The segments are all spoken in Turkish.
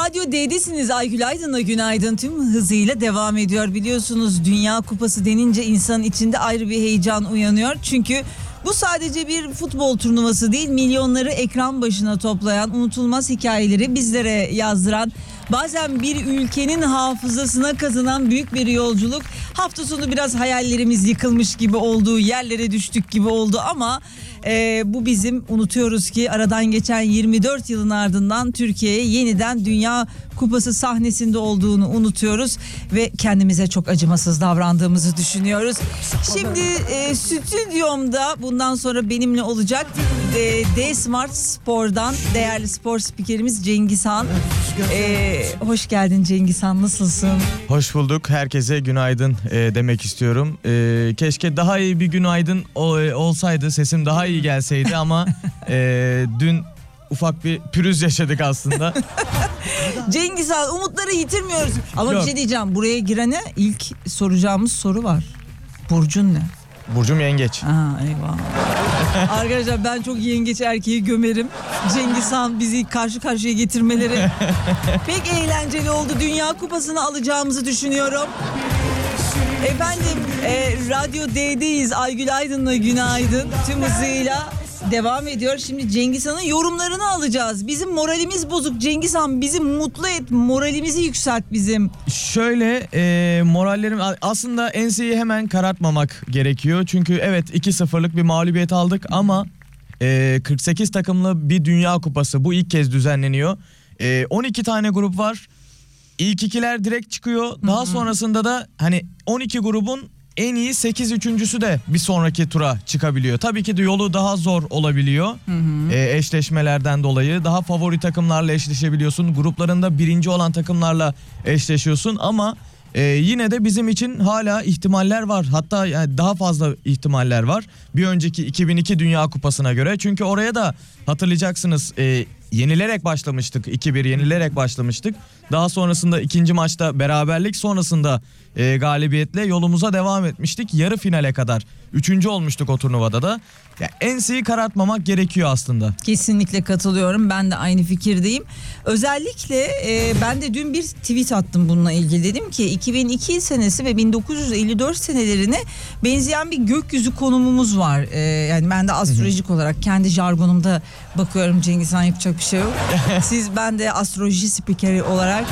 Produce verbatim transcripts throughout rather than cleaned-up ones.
Radyo D'desiniz. Aygül Aydın'la günaydın tüm hızıyla devam ediyor. Biliyorsunuz Dünya Kupası denince insanın içinde ayrı bir heyecan uyanıyor. Çünkü bu sadece bir futbol turnuvası değil, milyonları ekran başına toplayan, unutulmaz hikayeleri bizlere yazdıran, bazen bir ülkenin hafızasına kazınan büyük bir yolculuk. Hafta sonu biraz hayallerimiz yıkılmış gibi oldu, yerlere düştük gibi oldu ama e, bu bizim, unutuyoruz ki aradan geçen yirmi dört yılın ardından Türkiye'ye yeniden Dünya Kupası sahnesinde olduğunu unutuyoruz ve kendimize çok acımasız davrandığımızı düşünüyoruz. Şimdi e, stüdyomda bundan sonra benimle olacak e, D-Smart Spor'dan değerli spor spikerimiz Cengiz Han. E, hoş geldin Cengiz Han, nasılsın? Hoş bulduk. Herkese günaydın e, demek istiyorum. E, keşke daha iyi bir günaydın o, e, olsaydı, sesim daha iyi gelseydi ama e, dün ufak bir pürüz yaşadık aslında. Cengiz Han, umutları yitirmiyoruz. Ama Yok. bir şey diyeceğim, buraya girene ilk soracağımız soru var. Burcun ne? Burcum yengeç. Aa, eyvah. Arkadaşlar ben çok yengeç erkeği gömerim. Cengiz Han bizi karşı karşıya getirmeleri pek eğlenceli oldu. Dünya Kupası'nı alacağımızı düşünüyorum. Efendim e, Radyo D'deyiz. Aygül Aydın'la günaydın. Tüm hızıyla devam ediyor. Şimdi Cengiz Han'ın yorumlarını alacağız. Bizim moralimiz bozuk. Cengiz Han, bizi mutlu et. Moralimizi yükselt bizim. Şöyle e, morallerim aslında enseyi hemen karartmamak gerekiyor. Çünkü evet iki sıfırlık bir mağlubiyet aldık ama e, kırk sekiz takımlı bir Dünya Kupası bu ilk kez düzenleniyor. E, on iki tane grup var. İlk ikiler direkt çıkıyor. Daha hı hı. sonrasında da hani on iki grubun en iyi sekiz üçüncüsü de bir sonraki tura çıkabiliyor. Tabii ki de yolu daha zor olabiliyor. Hı hı. E, eşleşmelerden dolayı daha favori takımlarla eşleşebiliyorsun. Gruplarında birinci olan takımlarla eşleşiyorsun ama e, yine de bizim için hala ihtimaller var. Hatta yani daha fazla ihtimaller var. Bir önceki iki bin iki Dünya Kupası'na göre. Çünkü oraya da hatırlayacaksınız e, yenilerek başlamıştık. iki bir yenilerek başlamıştık. Daha sonrasında ikinci maçta beraberlik, sonrasında e, galibiyetle yolumuza devam etmiştik. Yarı finale kadar. Üçüncü olmuştuk o turnuvada da. Yani enseyi karartmamak gerekiyor aslında. Kesinlikle katılıyorum. Ben de aynı fikirdeyim. Özellikle e, ben de dün bir tweet attım bununla ilgili. Dedim ki iki bin iki senesi ve bin dokuz yüz elli dört senelerine benzeyen bir gökyüzü konumumuz var. E, yani ben de astrolojik hı hı. olarak kendi jargonumda bakıyorum Cengiz Han, yapacak bir şey yok. Siz, ben de astroloji spikeri olarak.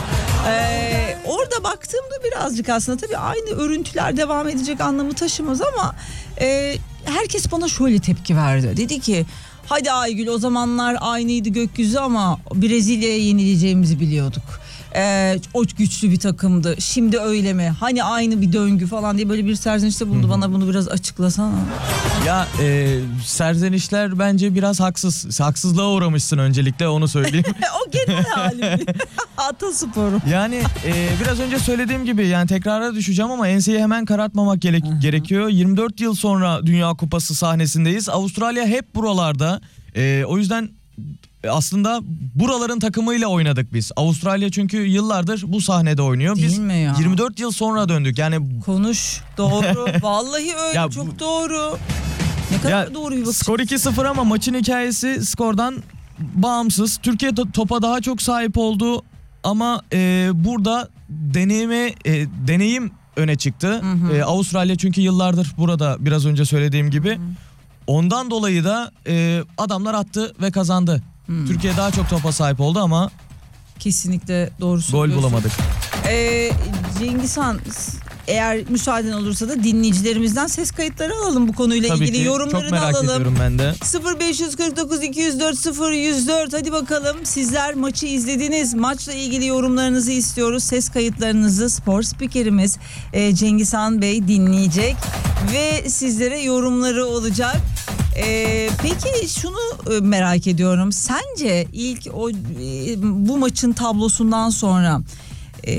E, orada baktığımda birazcık aslında tabii aynı örüntüler devam edecek anlamı taşımaz ama e, herkes bana şöyle tepki verdi. Dedi ki hadi Aygül, o zamanlar aynıydı gökyüzü ama Brezilya'ya yenileceğimizi biliyorduk. Ee, o güçlü bir takımdı. Şimdi öyle mi? Hani aynı bir döngü falan diye böyle bir serzenişte bulundu. Hı-hı. Bana bunu biraz açıklasana. Ya e, serzenişler bence biraz haksız. Haksızlığa uğramışsın, öncelikle onu söyleyeyim. O genel halim. Atasporum. Yani e, biraz önce söylediğim gibi, yani tekrara düşeceğim ama enseyi hemen karartmamak gerek- gerekiyor. yirmi dört yıl sonra Dünya Kupası sahnesindeyiz. Avustralya hep buralarda. E, o yüzden aslında buraların takımıyla oynadık biz. Avustralya çünkü yıllardır bu sahnede oynuyor. Değil biz mi ya? yirmi dört yıl sonra döndük. Yani konuş, doğru. Vallahi öyle, ya çok bu... doğru. Ne kadar ya, doğru bir bakış. Skor iki sıfır ama maçın hikayesi skordan bağımsız. Türkiye to- topa daha çok sahip oldu ama e, burada deneyime e, deneyim öne çıktı. Hı hı. E, Avustralya çünkü yıllardır burada, biraz önce söylediğim gibi. Hı hı. Ondan dolayı da e, adamlar attı ve kazandı. Hmm. Türkiye daha çok topa sahip oldu ama kesinlikle doğru söylüyorsun. Gol bulamadık. Ee, Cengiz Han, eğer müsaaden olursa da dinleyicilerimizden ses kayıtları alalım bu konuyla Tabii ilgili. ki, yorumlarını çok merak alalım. ediyorum ben de. sıfır beş kırk dokuz iki yüz dört sıfır yüz dört, hadi bakalım, sizler maçı izlediniz. Maçla ilgili yorumlarınızı istiyoruz. Ses kayıtlarınızı spor spikerimiz e, Cengiz Han Bey dinleyecek ve sizlere yorumları olacak. Ee, peki şunu e, merak ediyorum. Sence ilk o e, bu maçın tablosundan sonra e,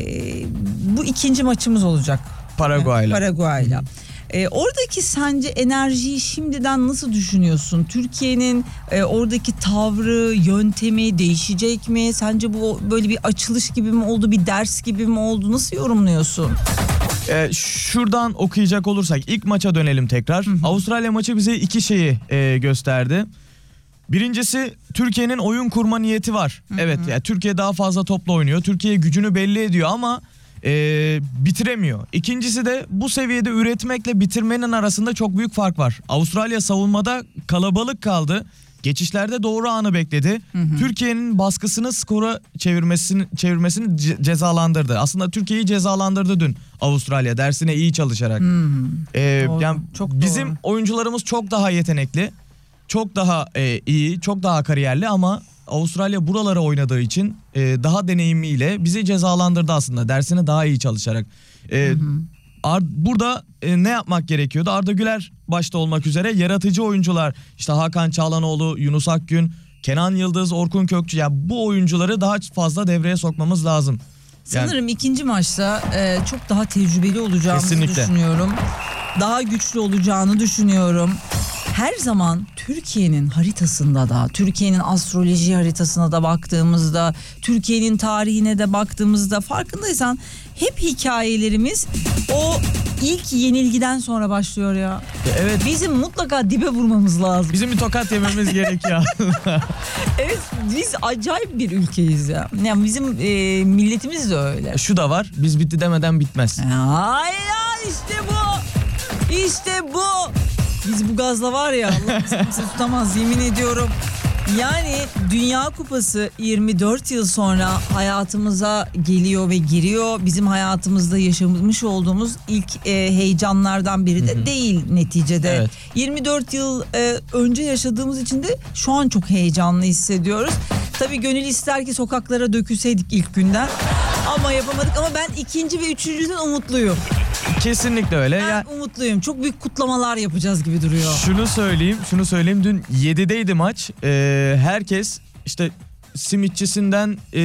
bu ikinci maçımız olacak. Paraguay'la. Paraguay'la. E, oradaki sence enerjiyi şimdiden nasıl düşünüyorsun? Türkiye'nin e, oradaki tavrı, yöntemi değişecek mi? Sence bu böyle bir açılış gibi mi oldu, bir ders gibi mi oldu? Nasıl yorumluyorsun? Ee, şuradan okuyacak olursak ilk maça dönelim tekrar. Hı hı. Avustralya maçı bize iki şeyi e, gösterdi. Birincisi, Türkiye'nin oyun kurma niyeti var. Hı hı. Evet, yani Türkiye daha fazla topla oynuyor. Türkiye gücünü belli ediyor ama e, bitiremiyor. İkincisi de bu seviyede üretmekle bitirmenin arasında çok büyük fark var. Avustralya savunmada kalabalık kaldı. Geçişlerde doğru anı bekledi. Hı hı. Türkiye'nin baskısını skora çevirmesini çevirmesini ce- cezalandırdı. Aslında Türkiye'yi cezalandırdı dün Avustralya, dersine iyi çalışarak. Hı hı. Ee, yani çok bizim doğru. Oyuncularımız çok daha yetenekli, çok daha e, iyi, çok daha kariyerli ama Avustralya buralara oynadığı için e, daha deneyimiyle bizi cezalandırdı aslında, dersine daha iyi çalışarak. E, hı hı. Ar- burada e, ne yapmak gerekiyordu? Arda Güler başta olmak üzere yaratıcı oyuncular, işte Hakan Çağlanoğlu, Yunus Akgün, Kenan Yıldız, Orkun Kökçü, yani bu oyuncuları daha fazla devreye sokmamız lazım. Sanırım yani, ikinci maçta e, çok daha tecrübeli olacağımızı kesinlikle düşünüyorum. Daha güçlü olacağını düşünüyorum. Her zaman Türkiye'nin haritasında da, Türkiye'nin astroloji haritasına da baktığımızda, Türkiye'nin tarihine de baktığımızda farkındaysan hep hikayelerimiz o ilk yenilgiden sonra başlıyor ya. Evet. Bizim mutlaka dibe vurmamız lazım. Bizim bir tokat yememiz gerekiyor. Evet, biz acayip bir ülkeyiz ya. Yani bizim e, milletimiz de öyle. Şu da var, biz bitti demeden bitmez. Ay ya, işte bu. İşte bu. Biz bu gazla var ya, Allah bizi kimse tutamaz, yemin ediyorum. Yani Dünya Kupası yirmi dört yıl sonra hayatımıza geliyor ve giriyor. Bizim hayatımızda yaşamış olduğumuz ilk e, heyecanlardan biri de, hı hı, değil neticede. Evet. yirmi dört yıl e, önce yaşadığımız için de şu an çok heyecanlı hissediyoruz. Tabii gönül ister ki sokaklara dökülseydik ilk günden. Ama yapamadık, ama ben ikinci ve üçüncüden umutluyum. Kesinlikle öyle. Ben ya, umutluyum. Çok büyük kutlamalar yapacağız gibi duruyor. Şunu söyleyeyim, şunu söyleyeyim. Dün yedideydi maç. Ee, herkes işte simitçisinden e,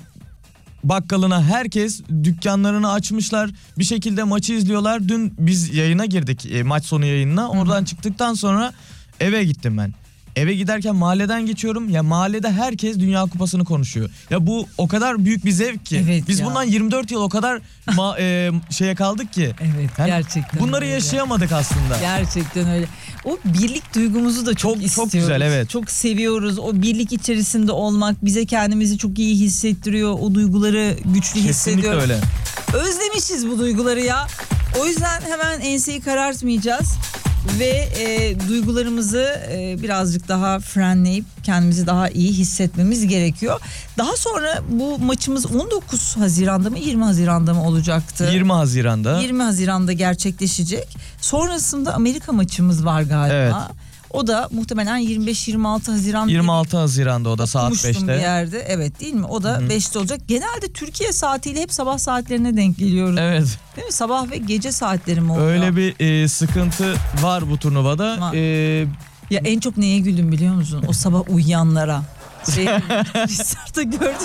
bakkalına, herkes dükkanlarını açmışlar. Bir şekilde maçı izliyorlar. Dün biz yayına girdik, e, maç sonu yayınına. Oradan Hı-hı. çıktıktan sonra eve gittim ben. Eve giderken mahalleden geçiyorum. Ya mahallede herkes Dünya Kupası'nı konuşuyor. Ya bu o kadar büyük bir zevk ki. Evet Biz ya. bundan yirmi dört yıl o kadar ma- e, şeye kaldık ki. Evet, yani gerçekten. Bunları öyle yaşayamadık aslında. Gerçekten öyle. O birlik duygumuzu da çok, çok istiyoruz. Çok güzel, evet. Çok seviyoruz. O birlik içerisinde olmak bize kendimizi çok iyi hissettiriyor. O duyguları güçlü Kesinlikle hissediyoruz. öyle. Özlemişiz bu duyguları ya. O yüzden hemen enseyi karartmayacağız. Ve e, duygularımızı e, birazcık daha frenleyip kendimizi daha iyi hissetmemiz gerekiyor. Daha sonra bu maçımız on dokuz Haziran'da mı yirmi Haziran'da mı olacaktı? yirmi Haziran'da. yirmi Haziran'da gerçekleşecek. Sonrasında Amerika maçımız var galiba. Evet. O da muhtemelen yirmi beş yirmi altı Haziran. yirmi altı Haziran'da o da saat beşte. bir yerde. Evet, değil mi? O da Hı-hı. beşte olacak. Genelde Türkiye saatiyle hep sabah saatlerine denk geliyoruz. Evet. Değil mi? Sabah ve gece saatleri mi oluyor? Öyle bir e, sıkıntı var bu turnuvada. Ama, e, ya en çok neye güldüm biliyor musun? O sabah uyuyanlara. Şey, Star'ta gördüm.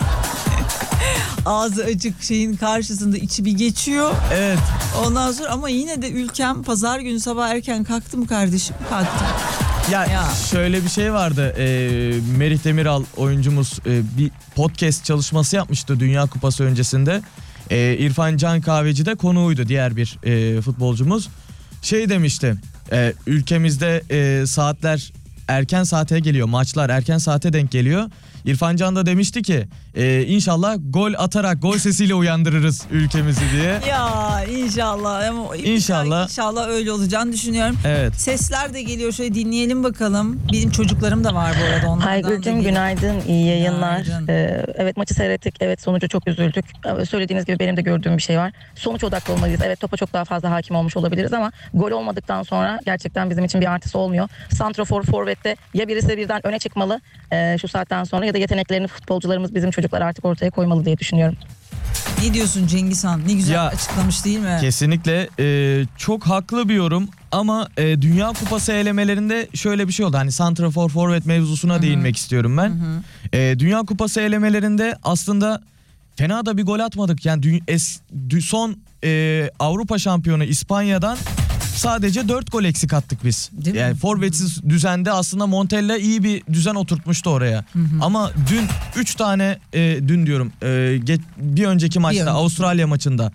Ağzı açık şeyin karşısında içi bir geçiyor. Evet. Ondan sonra ama yine de ülkem pazar günü sabah erken kalktı mı kardeşim? Kalktım. Ya, ya şöyle bir şey vardı. E, Merih Demiral oyuncumuz e, bir podcast çalışması yapmıştı Dünya Kupası öncesinde. E, İrfan Can Kahveci de konuğuydu, diğer bir e, futbolcumuz. Şey demişti. E, ülkemizde e, saatler erken saate geliyor. Maçlar erken saate denk geliyor. İrfan Can da demişti ki e, inşallah gol atarak, gol sesiyle uyandırırız ülkemizi diye. Ya inşallah. Ama İnşallah. İnşallah öyle olacağını düşünüyorum. Evet. Sesler de geliyor, şöyle dinleyelim bakalım. Benim çocuklarım da var bu arada, onlardan. Haygül'cüm günaydın, iyi yayınlar. Ee, evet, maçı seyrettik, evet sonucu çok üzüldük. Ee, söylediğiniz gibi benim de gördüğüm bir şey var. Sonuç odaklı olmalıyız. Evet, topa çok daha fazla hakim olmuş olabiliriz ama gol olmadıktan sonra gerçekten bizim için bir artısı olmuyor. Santrafor, forvette ya birisi birden öne çıkmalı e, şu saatten sonra ya da yeteneklerini futbolcularımız, bizim çocuklar artık ortaya koymalı diye düşünüyorum. Ne diyorsun Cengiz Han? Ne güzel ya, açıklamış değil mi? Kesinlikle e, çok haklı bir yorum ama e, Dünya Kupası elemelerinde şöyle bir şey oldu. Hani santrafor forvet mevzusuna Hı-hı. değinmek istiyorum ben. E, Dünya Kupası elemelerinde aslında fena da bir gol atmadık. Yani dü- es- dü- son e, Avrupa şampiyonu İspanya'dan sadece dört gol eksik attık biz. Değil yani mi? Forvetsiz Hı-hı. düzende aslında Montella iyi bir düzen oturtmuştu oraya. Hı-hı. Ama dün üç tane e, dün diyorum e, geç, bir önceki maçta bir Avustralya maçında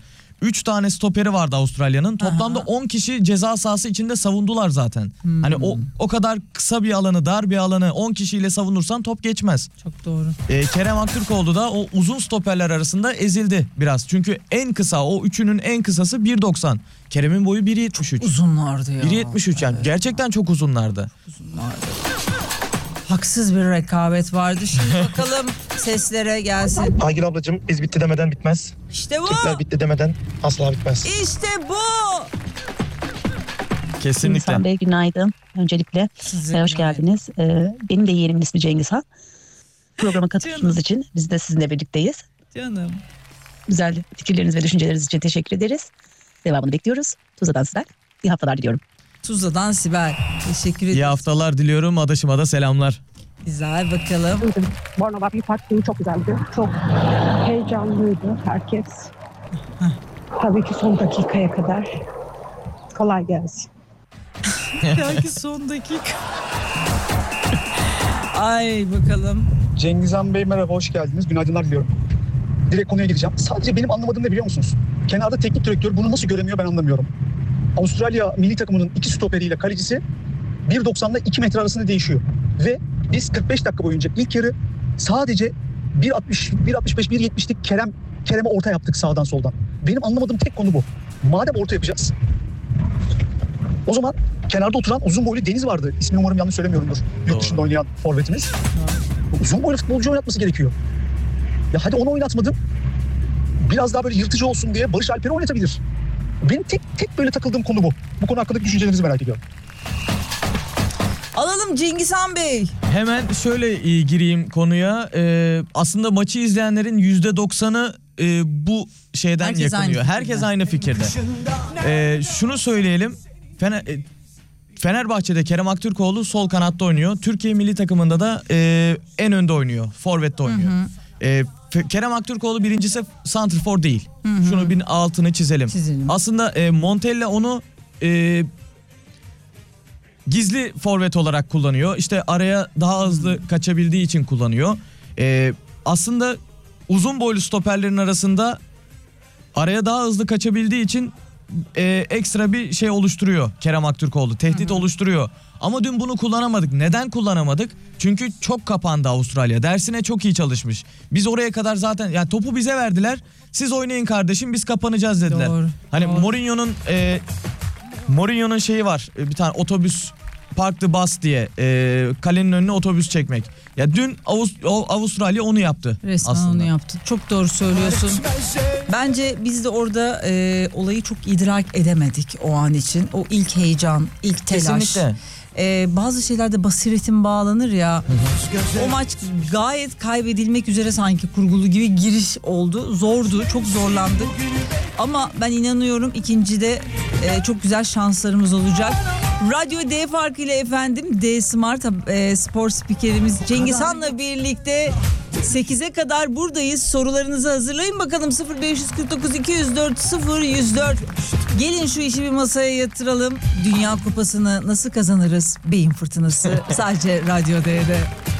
üç tane stoperi vardı Avustralya'nın. Toplamda Aha. on kişi ceza sahası içinde savundular zaten. Hmm. Hani o o kadar kısa bir alanı, dar bir alanı on kişiyle savunursan top geçmez. Çok doğru. Ee, Kerem Aktürkoğlu da o uzun stoperler arasında ezildi biraz. Çünkü en kısa, o üçünün en kısası bir doksan. Kerem'in boyu bir yetmiş üç. Uzunlardı ya. bir yetmiş üç yani. Evet. Gerçekten çok uzunlardı. Uzunlardı. Haksız bir rekabet vardı. Şimdi bakalım seslere gelsin. Aygül ablacığım biz bitti demeden bitmez. İşte bu. Türkler bitti demeden asla bitmez. İşte bu. Kesinlikle. İnsan Bey günaydın. Öncelikle Size e, hoş günaydın. geldiniz. E, benim de yeğenimin ismi Cengiz Han. Programa katıldığınız Canım. için biz de sizinle birlikteyiz. Canım. Güzel fikirleriniz ve düşünceleriniz için teşekkür ederiz. Devamını bekliyoruz. Tuzla'dan sizler. İyi haftalar diliyorum. Tuzla'dan Sibel. Teşekkür ederim. İyi haftalar diliyorum. Adaşıma da selamlar. Güzel bakalım. Bornova bir parti çok güzeldi. Çok heyecanlıydı herkes. Tabii ki son dakikaya kadar. Kolay gelsin. Belki son dakika. Ay bakalım. Cengizhan Bey merhaba, hoş geldiniz. Günaydınlar diliyorum. Direkt konuya gireceğim. Sadece benim anlamadığım ne biliyor musunuz? Kenarda teknik direktör bunu nasıl göremiyor ben anlamıyorum. Avustralya milli takımının iki stoperiyle kalecisi bir doksanla iki metre arasında değişiyor. Ve biz kırk beş dakika boyunca ilk yarı sadece bir altmış, bir altmış beş, bir yetmişlik Kerem Kerem'e orta yaptık sağdan soldan. Benim anlamadığım tek konu bu. Madem orta yapacağız, o zaman kenarda oturan uzun boylu Deniz vardı. İsmini umarım yanlış söylemiyorumdur. Yurt dışında oynayan forvetimiz. Uzun boylu futbolcu oynatması gerekiyor. Ya hadi onu oynatmadım. Biraz daha böyle yırtıcı olsun diye Barış Alper'i oynatabilir. Benim tek tek böyle takıldığım konu bu. Bu konu hakkındaki düşüncelerinizi merak ediyorum. Alalım Cengizhan Bey. Hemen şöyle e, gireyim konuya. E, aslında maçı izleyenlerin yüzde doksanı e, bu şeyden Herkes aynı yakınıyor. fikirde. Herkes aynı fikirde. E, şunu söyleyelim. Fener, e, Fenerbahçe'de Kerem Aktürkoğlu sol kanatta oynuyor. Türkiye milli takımında da e, en önde oynuyor. Forvet'te oynuyor. Hı hı. E, Fe- Kerem Aktürkoğlu birincisi santrfor değil. Hı hı. Şunu bir altını çizelim. Çizelim. Aslında e, Montella onu e, gizli forvet olarak kullanıyor. İşte araya daha hızlı kaçabildiği için kullanıyor. E, aslında uzun boylu stoperlerin arasında araya daha hızlı kaçabildiği için e, ekstra bir şey oluşturuyor Kerem Aktürkoğlu. Tehdit oluşturuyor. Ama dün bunu kullanamadık. Neden kullanamadık? Çünkü çok kapandı Avustralya. Dersine çok iyi çalışmış. Biz oraya kadar zaten yani topu bize verdiler. Siz oynayın kardeşim, biz kapanacağız dediler. Doğru, Hani doğru. Mourinho'nun e, Mourinho'nun şeyi var. E, bir tane otobüs park the bus diye e, kalenin önüne otobüs çekmek. Ya dün Avust- Avustralya onu yaptı. Resmen aslında. onu yaptı. Çok doğru söylüyorsun. Bence biz de orada e, olayı çok idrak edemedik o an için. O ilk heyecan, ilk telaş. Kesinlikle. E, bazı şeylerde basiretin bağlanır ya. O maç gayet kaybedilmek üzere sanki kurgulu gibi giriş oldu. Zordu, çok zorlandık. Ama ben inanıyorum ikincide e, çok güzel şanslarımız olacak. Radyo D farkıyla efendim D Smart e, spor spikerimiz Cengiz Han'la birlikte sekize kadar buradayız. Sorularınızı hazırlayın bakalım sıfır beş kırk dokuz iki yüz dört sıfır yüz dört. Gelin şu işi bir masaya yatıralım. Dünya Kupası'nı nasıl kazanırız? Beyin fırtınası sadece Radyo D'de.